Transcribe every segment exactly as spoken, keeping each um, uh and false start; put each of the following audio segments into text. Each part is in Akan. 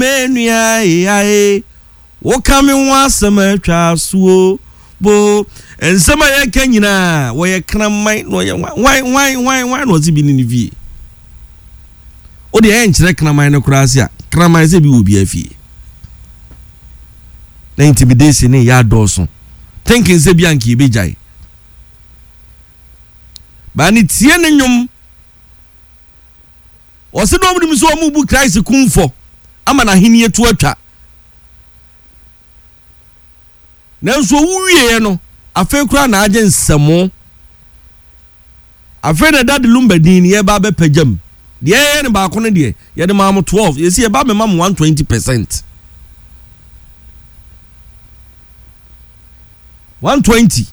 menua ai wo kame ho asem atwa so bo ensema ye kanyina wo ye kramman no ye why why why why no ti bi ni vie o de en kire kramman no kurase a kramman se bi obi afie na intimidation ni ya doso thinking se bi anki be jai ba ni tie ne nyum o se no mu so mu bu Christ kumfo ama na hini etu atwa na nso wuwie no afa kura na aje nsemo afa na dad lumbadin ye ba be pagam de ye ne ba ko ne de ye de ma mo twelve ye si ye ba me ma mo one hundred twenty percent one hundred twenty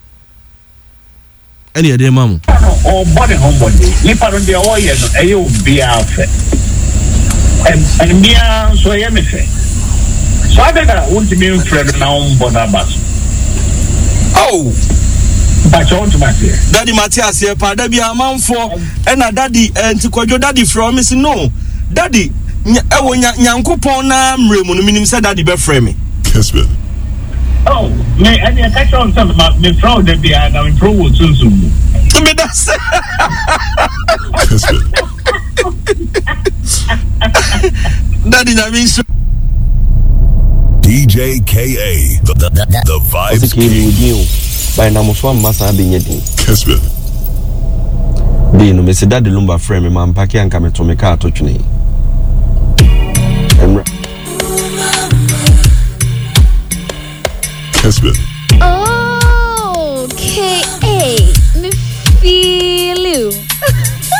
any ye de ma mo o body homebody ni pa ron de o ye no e yo bia afa em em bia so ye me fe so I better want to be friend now on Bonabas. Oh, but you want to my dear. Daddy Matthias here, pa Daddy a man for and a daddy and to call your daddy from me. No, Daddy, I will Yankopon na mremu no minim say daddy be frame me. Yes, man. Oh, me and you catch on some about me fraud that be and I'm pro soon soon. Me that's. Yes, man. Daddy na me so D J K A, the, the, the, the Vibes King. By Namuswa Massa being yet. Yes, man. Being no Mister Daddy Lumba frame, man, Paki and come to me car touch me. Yes, man.